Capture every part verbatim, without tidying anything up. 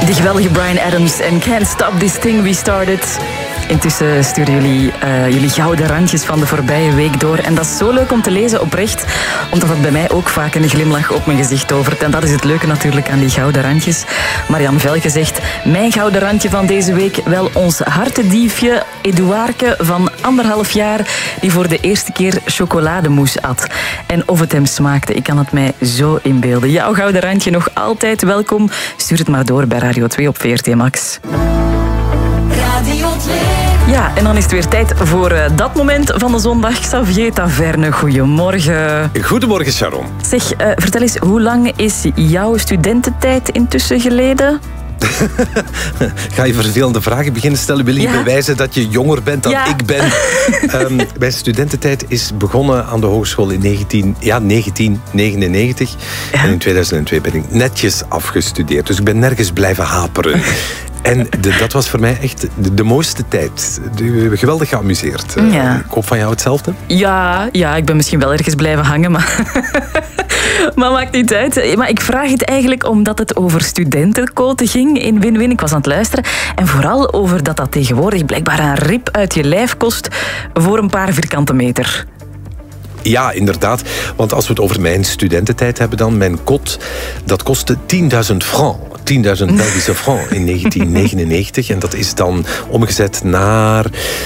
De geweldige Bryan Adams en Can't Stop This Thing We Started. Intussen sturen jullie uh, jullie gouden randjes van de voorbije week door. En dat is zo leuk om te lezen, oprecht. Omdat het bij mij ook vaak een glimlach op mijn gezicht tovert. En dat is het leuke natuurlijk aan die gouden randjes. Marianne Velke zegt, mijn gouden randje van deze week, wel ons hartendiefje Eduardke van anderhalf jaar, die voor de eerste keer chocolademousse at. En of het hem smaakte, ik kan het mij zo inbeelden. Jouw gouden randje nog altijd welkom. Stuur het maar door bij Radio twee op V R T Max. Radio twee. Ja, en dan is het weer tijd voor uh, dat moment van de zondag. Xavier Taverne, goedemorgen. Goedemorgen, Sharon. Zeg, uh, vertel eens, hoe lang is jouw studententijd intussen geleden? Ga je vervelende vragen beginnen stellen? Wil je ja. bewijzen dat je jonger bent dan ja. ik ben? um, mijn studententijd is begonnen aan de hogeschool in negentien, ja, negentien negenennegentig. Ja. En in tweeduizend twee ben ik netjes afgestudeerd. Dus ik ben nergens blijven haperen. En de, dat was voor mij echt de, de mooiste tijd. We hebben geweldig geamuseerd. Ja. Ik hoop van jou hetzelfde? Ja, ja, ik ben misschien wel ergens blijven hangen, maar... maar maakt niet uit. Maar ik vraag het eigenlijk omdat het over studentenkoten ging in Win-Win. Ik was aan het luisteren. En vooral over dat dat tegenwoordig blijkbaar een rip uit je lijf kost voor een paar vierkante meter. Ja, inderdaad. Want als we het over mijn studententijd hebben dan, mijn kot, dat kostte tienduizend francs. tienduizend Belgische francs in negentien negenennegentig. En dat is dan omgezet naar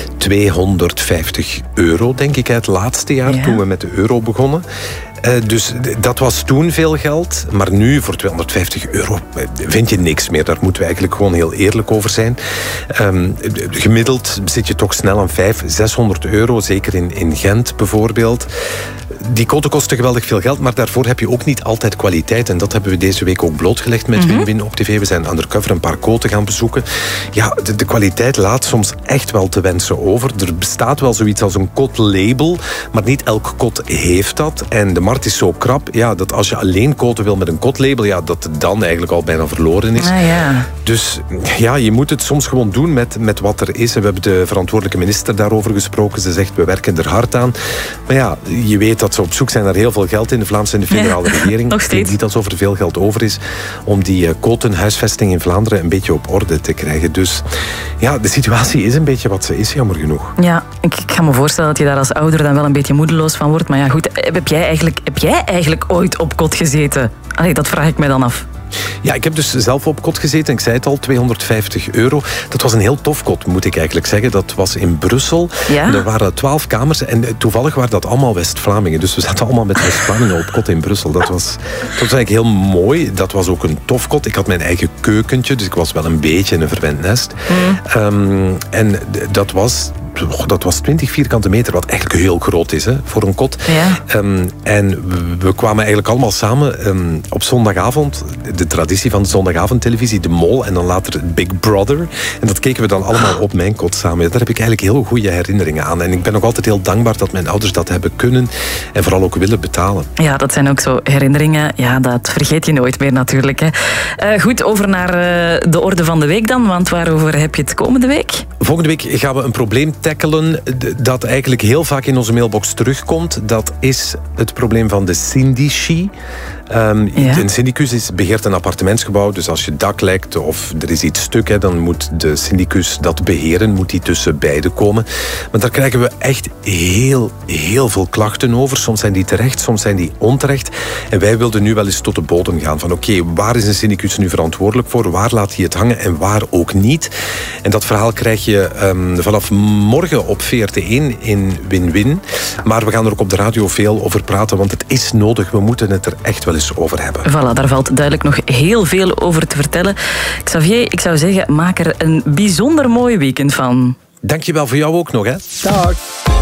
tweehonderdvijftig euro, denk ik, het laatste jaar, ja. toen we met de euro begonnen. Uh, dus dat was toen veel geld, maar nu voor tweehonderdvijftig euro vind je niks meer. Daar moeten we eigenlijk gewoon heel eerlijk over zijn. Um, gemiddeld zit je toch snel aan vijfhonderd, zeshonderd euro, zeker in, in Gent bijvoorbeeld. Die koten kosten geweldig veel geld, maar daarvoor heb je ook niet altijd kwaliteit. En dat hebben we deze week ook blootgelegd met mm-hmm. Win-Win op tv. We zijn undercover een paar koten gaan bezoeken. Ja, de, de kwaliteit laat soms echt wel te wensen over. Er bestaat wel zoiets als een kotlabel, maar niet elk kot heeft dat. En de markt is zo krap, ja, dat als je alleen koten wil met een kotlabel, ja, dat het dan eigenlijk al bijna verloren is. Ah, ja. Dus ja, je moet het soms gewoon doen met, met wat er is. En we hebben de verantwoordelijke minister daarover gesproken. Ze zegt, we werken er hard aan. Maar ja, je weet dat ze op zoek zijn naar heel veel geld in de Vlaamse en de federale ja, regering. Nog steeds. Ik niet alsof er veel geld over is om die kotenhuisvesting in Vlaanderen een beetje op orde te krijgen. Dus ja, de situatie is een beetje wat ze is, jammer genoeg. Ja, ik, ik ga me voorstellen dat je daar als ouder dan wel een beetje moedeloos van wordt. Maar ja, goed, heb jij eigenlijk, heb jij eigenlijk ooit op kot gezeten? Allee, dat vraag ik mij dan af. Ja, ik heb dus zelf op kot gezeten. Ik zei het al, tweehonderdvijftig euro. Dat was een heel tof kot, moet ik eigenlijk zeggen. Dat was in Brussel. Ja? Er waren twaalf kamers en toevallig waren dat allemaal West-Vlamingen. Dus we zaten allemaal met West-Vlamingen op kot in Brussel. Dat was, dat was eigenlijk heel mooi. Dat was ook een tof kot. Ik had mijn eigen keukentje, dus ik was wel een beetje een verwend nest. Mm. Um, en dat was... Dat was twintig vierkante meter, wat eigenlijk heel groot is hè, voor een kot. Ja. Um, en we, we kwamen eigenlijk allemaal samen um, op zondagavond. De traditie van de zondagavondtelevisie, de Mol en dan later Big Brother. En dat keken we dan allemaal op mijn kot samen. Daar heb ik eigenlijk heel goede herinneringen aan. En ik ben nog altijd heel dankbaar dat mijn ouders dat hebben kunnen en vooral ook willen betalen. Ja, dat zijn ook zo herinneringen. Ja, dat vergeet je nooit meer natuurlijk. Hè. Uh, goed, over naar uh, de orde van de week dan. Want waarover heb je het komende week? Volgende week gaan we een probleem tackelen dat eigenlijk heel vaak in onze mailbox terugkomt. Dat is het probleem van de syndici. Um, ja. Een syndicus is, beheert een appartementsgebouw, dus als je dak lekt of er is iets stuk, hè, dan moet de syndicus dat beheren, moet die tussen beide komen. Maar daar krijgen we echt heel, heel veel klachten over. Soms zijn die terecht, soms zijn die onterecht. En wij wilden nu wel eens tot de bodem gaan van oké, okay, waar is een syndicus nu verantwoordelijk voor? Waar laat hij het hangen en waar ook niet? En dat verhaal krijg je um, vanaf morgen op V R T één in Win-Win. Maar we gaan er ook op de radio veel over praten, want het is nodig. We moeten het er echt wel eens over hebben. Voilà, daar valt duidelijk nog heel veel over te vertellen. Xavier, ik zou zeggen, maak er een bijzonder mooi weekend van. Dankjewel voor jou ook nog, hè. Dag.